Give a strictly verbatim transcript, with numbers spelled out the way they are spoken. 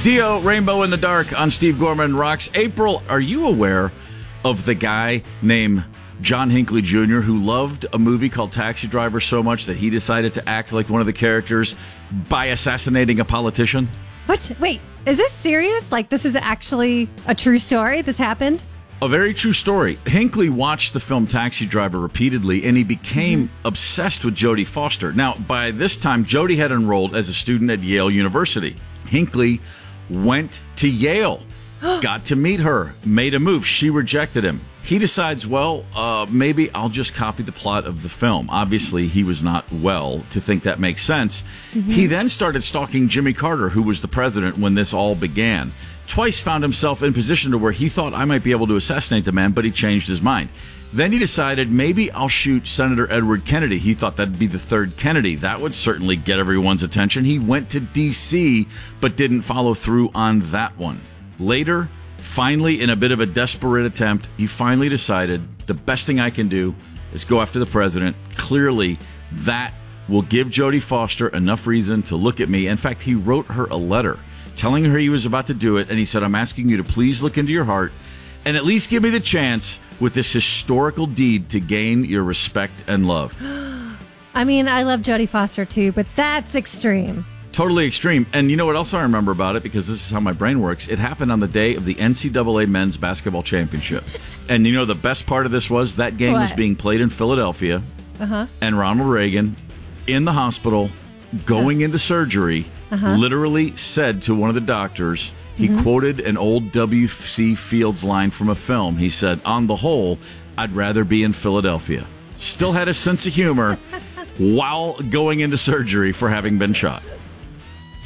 Dio, Rainbow in the Dark on Steve Gorman Rocks. April, are you aware of the guy named John Hinckley Junior who loved a movie called Taxi Driver so much that he decided to act like one of the characters by assassinating a politician? What? Wait, is this serious? Like, this is actually a true story? This happened? A very true story. Hinckley watched the film Taxi Driver repeatedly, and he became mm-hmm. obsessed with Jodie Foster. Now, by this time, Jodie had enrolled as a student at Yale University. Hinckley went to Yale, got to meet her, made a move. She rejected him. He decides, well, uh, maybe I'll just copy the plot of the film. Obviously, he was not well to think that makes sense. Mm-hmm. He then started stalking Jimmy Carter, who was the president when this all began. Twice found himself in position to where he thought I might be able to assassinate the man, but he changed his mind. Then he decided, maybe I'll shoot Senator Edward Kennedy. He thought that'd be the third Kennedy. That would certainly get everyone's attention. He went to D C, but didn't follow through on that one. Later, finally, in a bit of a desperate attempt, he finally decided the best thing I can do is go after the president. Clearly, that will give Jodie Foster enough reason to look at me. In fact, he wrote her a letter telling her he was about to do it, and he said, I'm asking you to please look into your heart and at least give me the chance with this historical deed to gain your respect and love. I mean, I love Jodie Foster too, but that's extreme. Totally extreme. And you know what else I remember about it, because this is how my brain works? It happened on the day of the N C double A Men's Basketball Championship. And you know the best part of this was that game What? was being played in Philadelphia, uh-huh. and Ronald Reagan, in the hospital, going uh-huh. into surgery, uh-huh. literally said to one of the doctors, he mm-hmm. quoted an old W C Fields line from a film. He said, on the whole, I'd rather be in Philadelphia. Still had a sense of humor while going into surgery for having been shot.